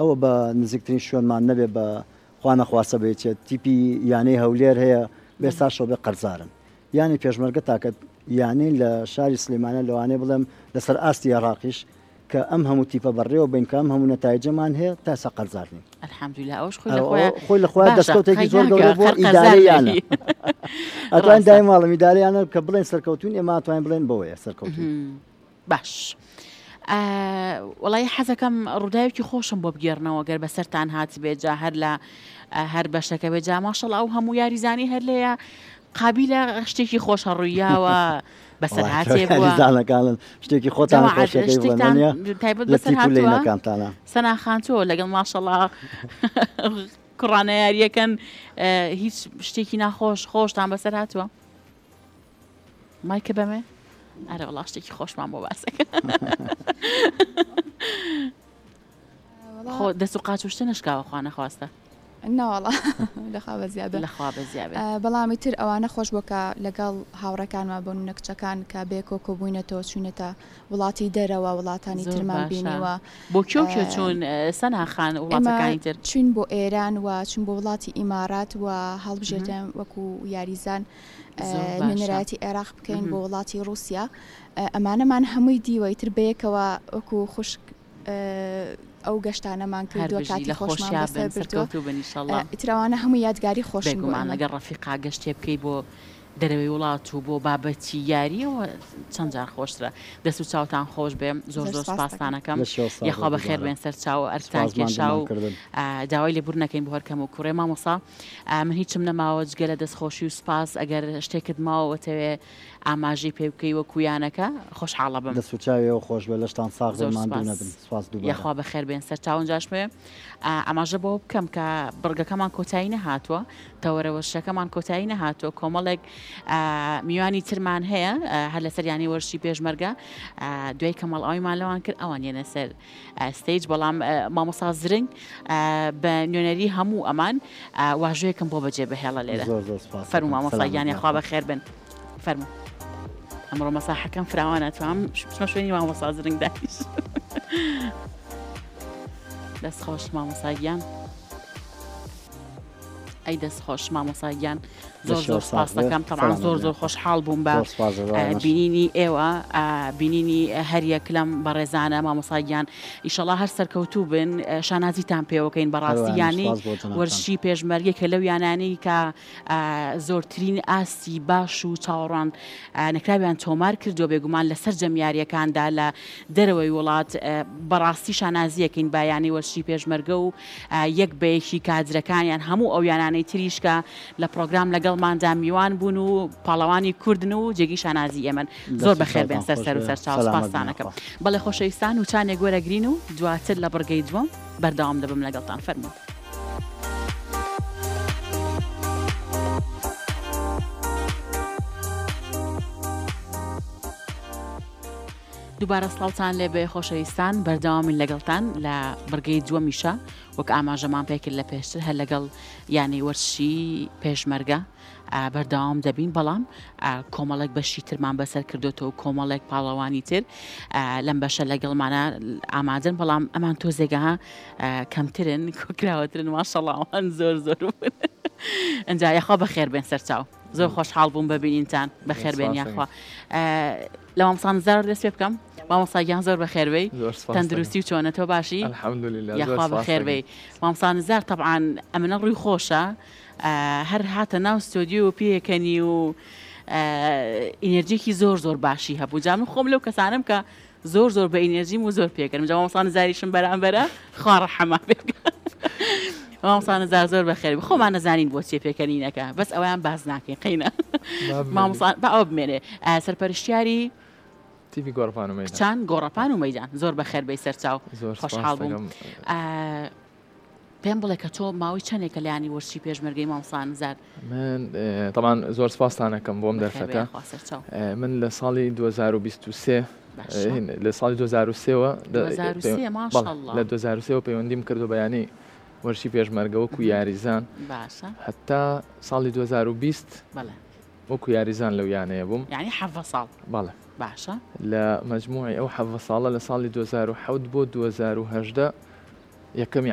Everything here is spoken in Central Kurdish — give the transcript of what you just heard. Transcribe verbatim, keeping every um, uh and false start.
ئەوە بە نزیکترین شوێنمان نەبێ بە خوا نەخواسە بێتێت تیپی یانەی هەولێر هەیە بێستا شۆبێ قەرزارن یانی پێشمەرگە تاکە یانی لە شاری سلێمانە لەوانەیە بڵێم لەسەر ئاستی عێراقیش کە ئەم هەموو تیپە بەڕێوە بین کە ئەم هەموو نەتایجەمان هەیە تا سە قەرزارنی الحەمدولillah ئەوش خۆی لە خۆیان دەستکەوتێکی زۆر گەورە بۆ ئیدارەیانە ئەتوانین دای ماڵم ئیدارەیانە کە بڵێن سەرکەوتوین ئێمە ئەتوانین بڵێن بەوەیە سەرکەوتوین باش وڵی حەزەکەم ڕووداوێکی خۆشم بۆ بگێڕنەوە گەر بەسەرتان هات بێجا هەر لە هەر بەشەکە بێجا ماشەڵڵا ئەو هەموو یاریزانی هەر لەیە قابلە شتێکی خۆشە ڕوویاوە بەسەر هاتێ بووەزانەکانن شتێکی خۆتان تایبەت بەسەر هاتووە سەناخانتۆ لەگەڵ ماشەڵڵا کوڕانە یاریەکەن هیچ شتێکی ناخۆش خۆشتان بەسەر هاتووە مایکە بەمێ ئەرە وڵا شتێکی خۆشمان بۆ باسەکە خۆ دەست و قاچ و شتە نشکاوە خوا نەخواستە ناوەڵا لەخوا بە زیابێت لەخوا بە زیابێت بەڵامی تر ئەوانە خۆش بۆکە لەگەڵ هاوڕەکانمان بۆ نەکچەکان کە بێکۆکۆ بووینەتەوە چوونەتە وڵاتی دەرەوە وڵاتانی ترمان بینیوە بۆ کێو چوون سەناخان وڵاتەکانی تر چوین بۆ ئێران و چون بۆ وڵاتی ئیمارات و هەڵبژێردن وەکو یاریزان نوێنەرایەتی عێراق بکەین بۆ وڵاتی رووسیا ئەمانەمان هەمووی دیوە تر بەیەکەوە وەکو خوشک ئەو گەشتانەمان کردووە کاتی خۆشمان بەسەر بردووە ئیتراوانە هەموو یادگاری خۆشم بێگومان لەگەڵ ڕەفیقا گەشتێ بکەی بۆ دەرەوەی وڵات و بۆ بابەتی یاریەوە چەند جار خۆشترە دەست و چاوتان خۆش بێ زۆر زۆر سپاسانەکەم یەخوا بەخێر بێن سەر چاو ئەرکتان کێشا و داوای لێبوور نەکەین بۆ هەرکەم و کوڕێ مامۆسا من هیچم نەماوە جگە لە دەستخۆشی و سپاس ئەگەر شتێکت ماوەتەوێ ئاماژەی پێ بکەی وە کویانەکە خۆشحاڵە بم دەست و چاویەوە خۆش بێ لەشتان ساغمان نەبن سپاس دووبارە یەخوا بەخێر بێن سەر چاونجاشمێ ئاماژە بۆ بکەم کە بڕگەکەمان کۆتایی نەهاتووە تەوەرەوەشەکەمان کۆتایی نەهاتووە کۆمەڵێک میوانی ترمان هەیە هەر لەسەریانی وەرشی پێشمەرگە دوای کەمەڵ ئەویمان لەوان کرد ئەوان یێنە سەر ستیج بەڵام مامۆستا زرنگ بە نوێنەری هەموو ئەمان واژوەیەکم بۆ بەجێ بەهێڵە لێرە فەرموو مامۆستا یانی خوا بەخێر بن فەرموو ئەمڕۆ مەساحەکەم فراوانە توام چمە شوێنی مامۆستا زرنگ داهیش دەستخۆش مامۆساگیان ئەی دەستخۆش مامۆساگیان زۆر زۆر سپاس دەکەم تەمام زۆر زۆر خۆشحاڵ بووم بە بینینی ئێوە بینینی هەر یەک لەم بەڕێزانە مامۆساگیان ئیشەڵا هەر سەرکەوتوو بن شانازیتان پێوەکەین بەڕاستی یانی وەرشی پێشمەرگی کە لەو یانانەی کە زۆرترین ئاستی باش و چاوەڕوان نەکراویان تۆمار کردو بێگومان لەسەر جەمیاریەکاندا لە دەرەوەی وڵات بەڕاستی شانازیەکەین با یانی وەرشی پێشمەرگە و یەک بەیەکی کادرەکانیان هەموو ئەو یانانەی تریشکە لە پرۆگرام لەگەڵ ماندا میوان بوون و پاڵەوانی کوردن و جێگی شانازی ئێمن زۆر بەخێر بێن سەر سەر و سەر چاو سپاسانەکەم بەڵێ خۆشەویستان و چانێک وەرەگرین و دواتر لە بڕگەی دووەم بەردەوام دەبم لەگەڵتان فەرموو. دووبارە سڵاوتان لێ بێ خۆشەویستان بەردەوامین لەگەڵتان لە بڕگەی دووەمیشە وەک ئاماژەمان پێکرد لە پێشتر هەر لەگەڵ یانی وەرشی پێشمەرگە بەردەوام دەبین بەڵام کۆمەڵێک بەشی ترمان بەسەر کردوتەوە و کۆمەڵێک پاڵەوانی تر لەم بەشە لەگەڵمانە ئامادەن بەڵام ئەمان تۆزێگەها کەمترن کۆکراوەترن ماشەڵڵاوان زۆر زۆر بوون ئەنجا یەخوا بەخێر بێن سەر چاو زۆر خۆشحاڵ بووم ببینینتان بەخێر بێن یاخوا لە مامۆستا نزار دەست پێ بکەم مامۆستاگیان زۆر بەخێربەی تەندروستی و چۆنەتەوە باشی یاخوا بەخێربەی مامۆستا نزار طبعاً ئەمنە ڕووی خۆشە هەر هاتە ناو ستۆدیۆ و پێیەکەنی و ئینەرجێکی زۆر زۆر باشی هەبوو جا من خۆم لەو کەسانم کە زۆر زۆر بە ئینەرژیم و زۆر پێکەم جا مامۆستا نزاریشم بەرامبەرە خوا ڕەحەما پێکەن مامۆستا نزار زۆر بەخێربێ خۆمان نەزانین بۆچی پێکەنینەکە بەس ئەویان باز ناکەین قەینە مامۆستا بە ئەو بمێنێ سەرپەرشتیاری تیڤی گۆڕەپان و مەیدان چەند گۆڕەپان و مەیدان زۆر بەخێربەی سەرچاو خۆشحاڵ بووم پێم بڵێ کە تۆ ماوەی چەندێکە لایانی وەرشی پێشمەرگەی مامۆستا نزار من طبعاً زۆر سپاستانەکەم بۆم دەرفەتە من لە ساڵی دوو هەزار و بیست و سێ لە ساڵی دوو هەزار و سێەوە لە دوو هەزار و سێەوە پەیوەندیم کردو بەیانی وەرشی پێشمەرگە وەکو یاریزان هەتا ساڵی دوو هەزار و بیست وەکو یاریزان لەو یانەیە بووم یعنی حەڤە ساڵ بەڵێ باشە لە مەجموعی ئەو حەڤە ساڵە لە ساڵی دوو هەزار و حەوت بۆ دوو هەزار و هەژدە یەکەمی